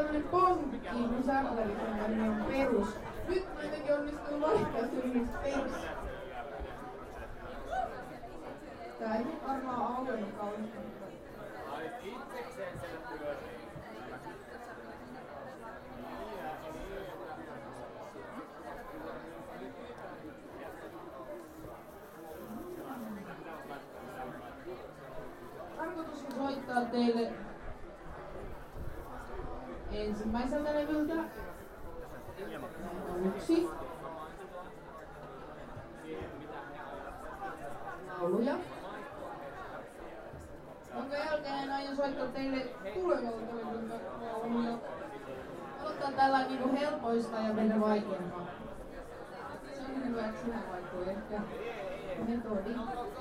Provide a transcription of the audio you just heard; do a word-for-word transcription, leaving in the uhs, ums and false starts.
tämmönen pankki, mun sarkallisen nimi on Perus. Nyt mä jotenkin onnistunut valittaa sen nimeksi Perus. Tää ei nyt varmaan auennut kaunista, mutta... Tarkoitus on soittaa teille ensimmäiseltä levyltä. Yksi. Lauluja. Jonka jälkeen aion soittaa teille tulevalta levyltä lauluja. Aloittaa tällä niinku helpoista ja mennä vaikeampaa. Se on hyvä, että sinä vaihtuu ehkä metodi.